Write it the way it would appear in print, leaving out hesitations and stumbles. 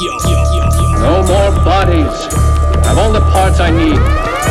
No more bodies. I have all the parts I need.